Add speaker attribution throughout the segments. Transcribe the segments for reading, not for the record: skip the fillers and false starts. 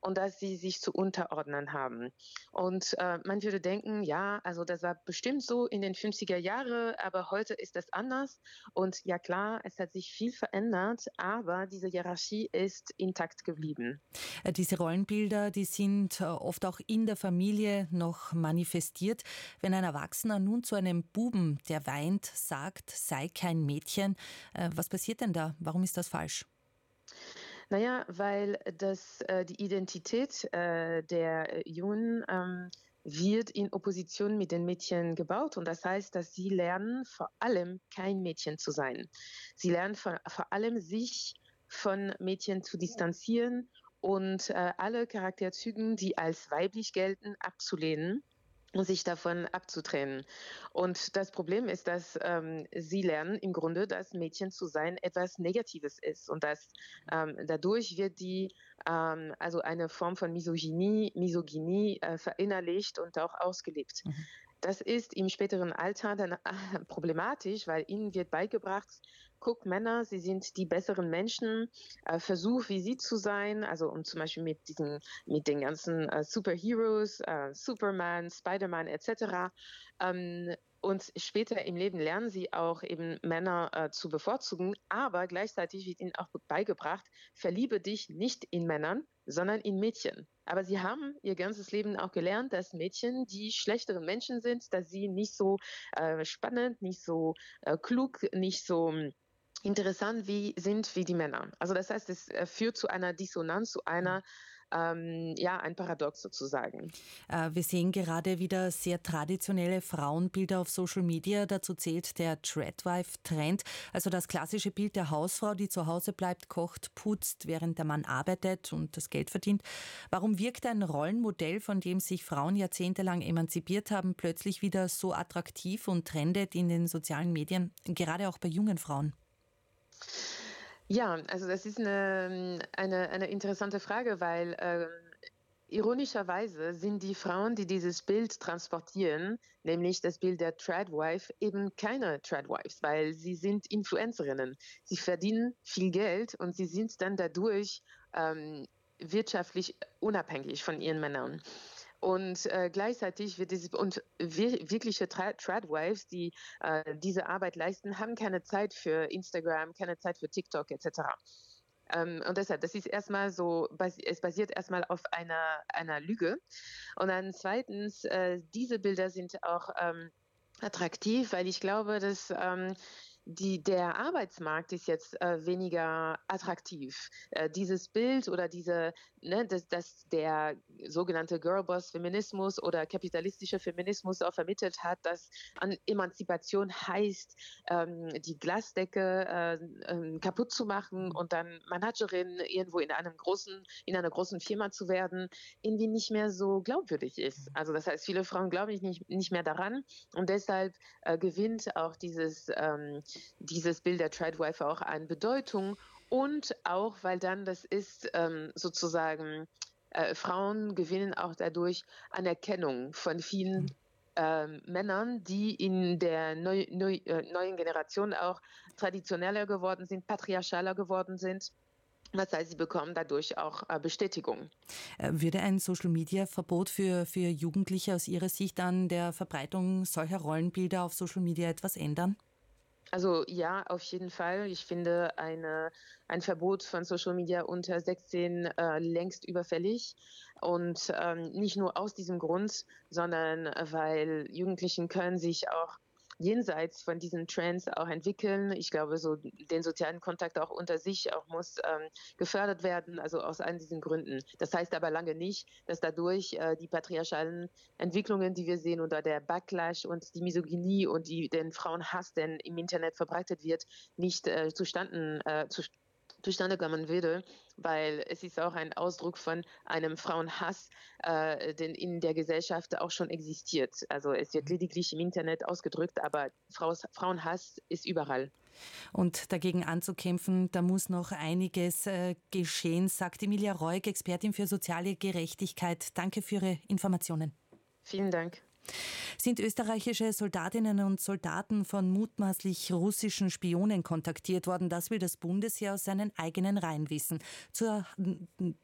Speaker 1: und dass sie sich zu unterordnen haben. Und man würde denken, ja, also das war bestimmt so in den 50er Jahren, aber heute ist das anders. Und ja klar, es hat sich viel verändert, aber diese Hierarchie ist intakt geblieben.
Speaker 2: Diese Rollenbilder, die sind oft auch in der Familie noch manifestiert. Wenn ein Erwachsener nun zu einem Buben, der weint, sagt, sei kein Mädchen, was passiert denn da? Warum ist das falsch?
Speaker 1: Naja, weil die Identität der Jungen wird in Opposition mit den Mädchen gebaut. Und das heißt, dass sie lernen, vor allem kein Mädchen zu sein. Sie lernen vor allem, sich von Mädchen zu distanzieren und alle Charakterzügen, die als weiblich gelten, abzulehnen und sich davon abzutrennen. Und das Problem ist, dass sie lernen im Grunde, dass Mädchen zu sein etwas Negatives ist und dass dadurch wird also eine Form von Misogynie verinnerlicht und auch ausgelebt.
Speaker 2: Mhm.
Speaker 1: Das ist im späteren Alter dann problematisch, weil ihnen wird beigebracht, guck Männer, sie sind die besseren Menschen, versuch wie sie zu sein, also um zum Beispiel mit den ganzen Superheroes, Superman, Spider-Man etc. Und später im Leben lernen sie auch eben Männer zu bevorzugen, aber gleichzeitig wird ihnen auch beigebracht, verliebe dich nicht in Männern, sondern in Mädchen. Aber sie haben ihr ganzes Leben auch gelernt, dass Mädchen die schlechteren Menschen sind, dass sie nicht so spannend, nicht so klug, nicht so interessant sind wie die Männer. Also das heißt, es führt zu einer Dissonanz, zu einer ein Paradox sozusagen.
Speaker 2: Wir sehen gerade wieder sehr traditionelle Frauenbilder auf Social Media. Dazu zählt der Tradwife-Trend, also das klassische Bild der Hausfrau, die zu Hause bleibt, kocht, putzt, während der Mann arbeitet und das Geld verdient. Warum wirkt ein Rollenmodell, von dem sich Frauen jahrzehntelang emanzipiert haben, plötzlich wieder so attraktiv und trendet in den sozialen Medien, gerade auch bei jungen Frauen?
Speaker 1: Ja, also das ist eine interessante Frage, weil ironischerweise sind die Frauen, die dieses Bild transportieren, nämlich das Bild der Tradwife, eben keine Tradwives, weil sie sind Influencerinnen. Sie verdienen viel Geld und sie sind dann dadurch wirtschaftlich unabhängig von ihren Männern. Und gleichzeitig wird wirkliche Tradwives, die diese Arbeit leisten, haben keine Zeit für Instagram, keine Zeit für TikTok etc. Und deshalb, das ist erstmal so, es basiert erstmal auf einer Lüge. Und dann zweitens, diese Bilder sind auch attraktiv, weil ich glaube, dass der Arbeitsmarkt ist jetzt weniger attraktiv. Dieses Bild oder dass der sogenannte Girlboss-Feminismus oder kapitalistische Feminismus auch vermittelt hat, dass an Emanzipation heißt, die Glasdecke kaputt zu machen und dann Managerin irgendwo in einer großen Firma zu werden, irgendwie nicht mehr so glaubwürdig ist. Also das heißt, viele Frauen glauben nicht mehr daran und deshalb gewinnt auch dieses Bild der Tradwife auch an Bedeutung und auch, weil dann das ist sozusagen, Frauen gewinnen auch dadurch Anerkennung von vielen Männern, die in der neuen Generation auch traditioneller geworden sind, patriarchaler geworden sind. Das heißt, sie bekommen dadurch auch Bestätigung.
Speaker 2: Würde ein Social-Media-Verbot für Jugendliche aus Ihrer Sicht an der Verbreitung solcher Rollenbilder auf Social Media etwas ändern?
Speaker 1: Also ja, auf jeden Fall. Ich finde ein Verbot von Social Media unter 16 längst überfällig. Und nicht nur aus diesem Grund, sondern weil Jugendlichen können sich auch jenseits von diesen Trends auch entwickeln. Ich glaube, so den sozialen Kontakt auch unter sich auch muss gefördert werden, also aus allen diesen Gründen. Das heißt aber lange nicht, dass dadurch die patriarchalen Entwicklungen, die wir sehen, oder der Backlash und die Misogynie und den Frauenhass, der im Internet verbreitet wird, nicht zustande kommen würde, weil es ist auch ein Ausdruck von einem Frauenhass, den in der Gesellschaft auch schon existiert. Also es wird lediglich im Internet ausgedrückt, aber Frauenhass ist überall.
Speaker 2: Und dagegen anzukämpfen, da muss noch einiges geschehen, sagt Emilia Reuk, Expertin für soziale Gerechtigkeit. Danke für Ihre Informationen.
Speaker 1: Vielen Dank.
Speaker 2: Sind österreichische Soldatinnen und Soldaten von mutmaßlich russischen Spionen kontaktiert worden? Das will das Bundesheer aus seinen eigenen Reihen wissen.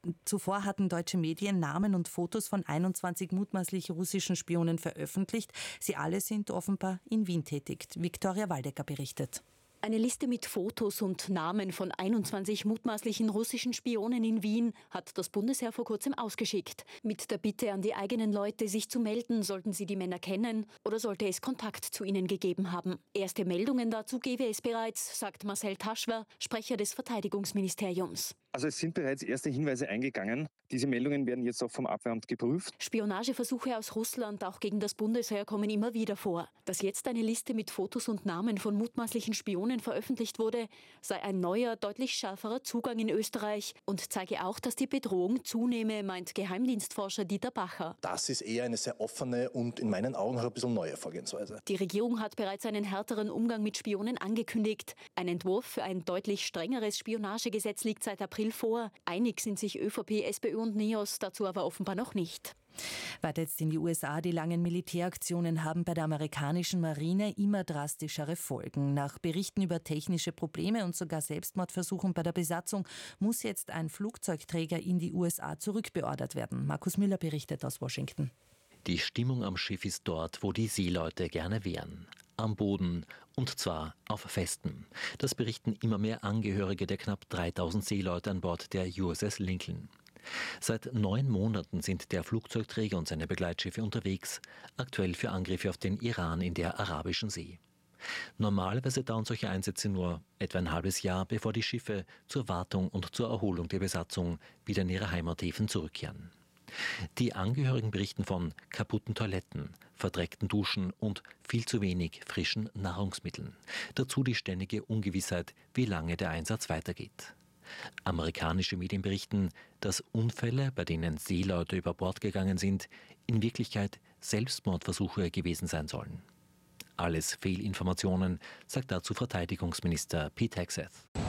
Speaker 2: Zuvor hatten deutsche Medien Namen und Fotos von 21 mutmaßlich russischen Spionen veröffentlicht. Sie alle sind offenbar in Wien tätig. Viktoria Waldecker berichtet.
Speaker 3: Eine Liste mit Fotos und Namen von 21 mutmaßlichen russischen Spionen in Wien hat das Bundesheer vor kurzem ausgeschickt. Mit der Bitte an die eigenen Leute, sich zu melden, sollten sie die Männer kennen oder sollte es Kontakt zu ihnen gegeben haben. Erste Meldungen dazu gebe es bereits, sagt Marcel Taschwer, Sprecher des Verteidigungsministeriums.
Speaker 4: Also es sind bereits erste Hinweise eingegangen. Diese Meldungen werden jetzt auch vom Abwehramt geprüft.
Speaker 3: Spionageversuche aus Russland, auch gegen das Bundesheer, kommen immer wieder vor. Dass jetzt eine Liste mit Fotos und Namen von mutmaßlichen Spionen veröffentlicht wurde, sei ein neuer, deutlich schärferer Zugang in Österreich und zeige auch, dass die Bedrohung zunehme, meint Geheimdienstforscher Dieter Bacher.
Speaker 5: Das ist eher eine sehr offene und in meinen Augen auch ein bisschen neue Vorgehensweise.
Speaker 3: Die Regierung hat bereits einen härteren Umgang mit Spionen angekündigt. Ein Entwurf für ein deutlich strengeres Spionagegesetz liegt seit April vor. Einig sind sich ÖVP, SPÖ und NEOS dazu aber offenbar noch nicht.
Speaker 2: Weiter jetzt in die USA. Die langen Militäraktionen haben bei der amerikanischen Marine immer drastischere Folgen. Nach Berichten über technische Probleme und sogar Selbstmordversuchen bei der Besatzung muss jetzt ein Flugzeugträger in die USA zurückbeordert werden. Markus Müller berichtet aus Washington.
Speaker 6: Die Stimmung am Schiff ist dort, wo die Seeleute gerne wären. Am Boden, und zwar auf Festem. Das berichten immer mehr Angehörige der knapp 3000 Seeleute an Bord der USS Lincoln. Seit 9 Monaten sind der Flugzeugträger und seine Begleitschiffe unterwegs, aktuell für Angriffe auf den Iran in der Arabischen See. Normalerweise dauern solche Einsätze nur etwa ein halbes Jahr, bevor die Schiffe zur Wartung und zur Erholung der Besatzung wieder in ihre Heimathäfen zurückkehren. Die Angehörigen berichten von kaputten Toiletten, verdreckten Duschen und viel zu wenig frischen Nahrungsmitteln. Dazu die ständige Ungewissheit, wie lange der Einsatz weitergeht. Amerikanische Medien berichten, dass Unfälle, bei denen Seeleute über Bord gegangen sind, in Wirklichkeit Selbstmordversuche gewesen sein sollen. Alles Fehlinformationen, sagt dazu Verteidigungsminister Pete Hegseth.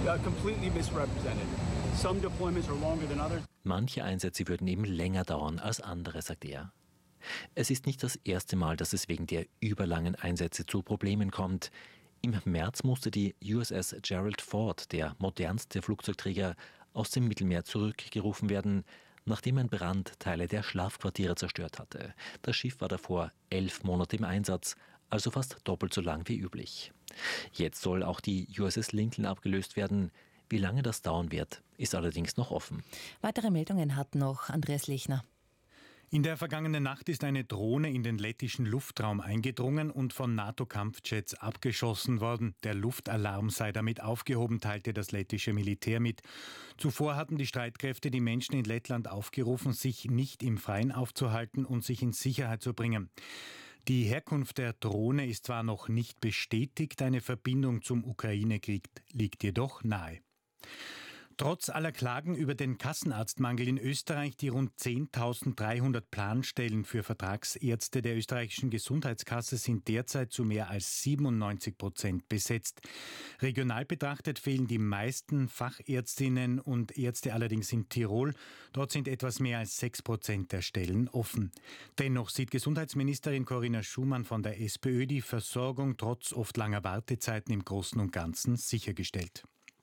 Speaker 6: Manche Einsätze würden eben länger dauern als andere, sagt er. Es ist nicht das erste Mal, dass es wegen der überlangen Einsätze zu Problemen kommt. Im März musste die USS Gerald Ford, der modernste Flugzeugträger, aus dem Mittelmeer zurückgerufen werden, nachdem ein Brand Teile der Schlafquartiere zerstört hatte. Das Schiff war davor 11 Monate im Einsatz, also fast doppelt so lang wie üblich. Jetzt soll auch die USS Lincoln abgelöst werden. Wie lange das dauern wird, ist allerdings noch offen.
Speaker 2: Weitere Meldungen hat noch Andreas Lechner.
Speaker 7: In der vergangenen Nacht ist eine Drohne in den lettischen Luftraum eingedrungen und von NATO-Kampfjets abgeschossen worden. Der Luftalarm sei damit aufgehoben, teilte das lettische Militär mit. Zuvor hatten die Streitkräfte die Menschen in Lettland aufgerufen, sich nicht im Freien aufzuhalten und sich in Sicherheit zu bringen. Die Herkunft der Drohne ist zwar noch nicht bestätigt, eine Verbindung zum Ukraine-Krieg liegt jedoch nahe. Trotz aller Klagen über den Kassenarztmangel in Österreich, die rund 10.300 Planstellen für Vertragsärzte der österreichischen Gesundheitskasse sind derzeit zu mehr als 97% besetzt. Regional betrachtet fehlen die meisten Fachärztinnen und Ärzte allerdings in Tirol. Dort sind etwas mehr als 6% der Stellen offen. Dennoch sieht Gesundheitsministerin Corinna Schumann von der SPÖ die Versorgung trotz oft langer Wartezeiten im Großen und Ganzen sichergestellt.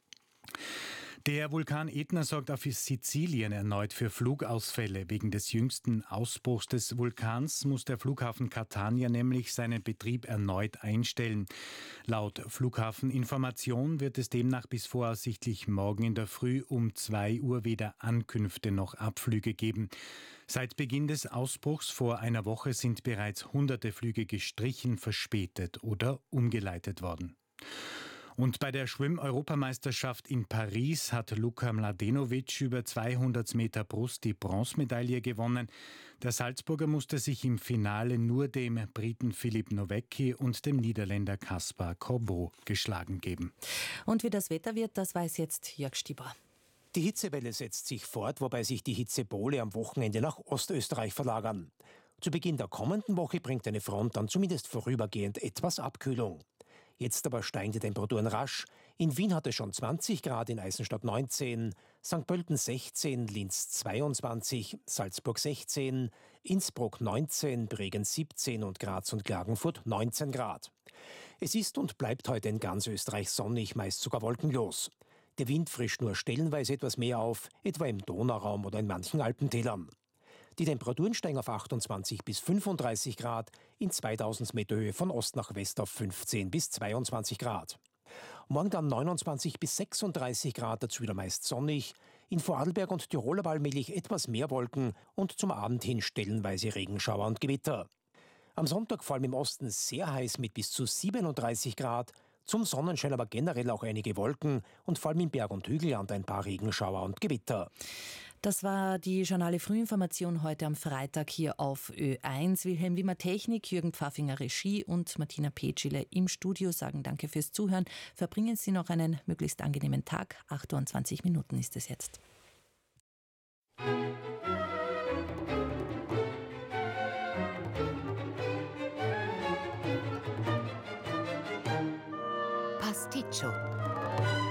Speaker 7: Der Vulkan Ätna sorgt auf Sizilien erneut für Flugausfälle. Wegen des jüngsten Ausbruchs des Vulkans muss der Flughafen Catania nämlich seinen Betrieb erneut einstellen. Laut Flughafeninformation wird es demnach bis voraussichtlich morgen in der Früh um 2 Uhr weder Ankünfte noch Abflüge geben. Seit Beginn des Ausbruchs vor einer Woche sind bereits hunderte Flüge gestrichen, verspätet oder umgeleitet worden. Und bei der Schwimm-Europameisterschaft in Paris hat Luka Mladenovic über 200 Meter Brust die Bronzemedaille gewonnen. Der Salzburger musste sich im Finale nur dem Briten Filip Nowicki und dem Niederländer Kaspar Corbeau geschlagen geben.
Speaker 2: Und wie das Wetter wird, das weiß jetzt Jörg Stieber.
Speaker 8: Die Hitzewelle setzt sich fort, wobei sich die Hitzepole am Wochenende nach Ostösterreich verlagern. Zu Beginn der kommenden Woche bringt eine Front dann zumindest vorübergehend etwas Abkühlung. Jetzt aber steigen die Temperaturen rasch. In Wien hat es schon 20 Grad, in Eisenstadt 19, St. Pölten 16, Linz 22, Salzburg 16, Innsbruck 19, Bregenz 17 und Graz und Klagenfurt 19 Grad. Es ist und bleibt heute in ganz Österreich sonnig, meist sogar wolkenlos. Der Wind frischt nur stellenweise etwas mehr auf, etwa im Donauraum oder in manchen Alpentälern. Die Temperaturen steigen auf 28 bis 35 Grad, in 2000 Meter Höhe von Ost nach West auf 15 bis 22 Grad. Morgen dann 29 bis 36 Grad, dazu wieder meist sonnig. In Vorarlberg und Tirol allmählich etwas mehr Wolken und zum Abend hin stellenweise Regenschauer und Gewitter. Am Sonntag vor allem im Osten sehr heiß mit bis zu 37 Grad. Zum Sonnenschein aber generell auch einige Wolken und vor allem im Berg- und Hügelland ein paar Regenschauer und Gewitter.
Speaker 2: Das war die Journale Frühinformation heute am Freitag hier auf Ö1. Wilhelm Wimmer Technik, Jürgen Pfaffinger Regie und Martina Petschile im Studio sagen Danke fürs Zuhören. Verbringen Sie noch einen möglichst angenehmen Tag. 28 Minuten ist es jetzt.